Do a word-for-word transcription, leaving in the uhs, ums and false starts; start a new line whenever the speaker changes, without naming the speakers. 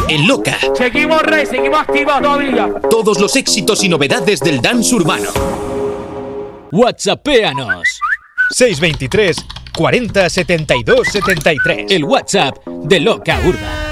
en Loca.
Seguimos rey, seguimos activos todavía.
Todos los éxitos y novedades del dance urbano.
WhatsAppéanos.
seis veintitrés cuarenta setenta y dos setenta y tres.
El WhatsApp de Loca Urba.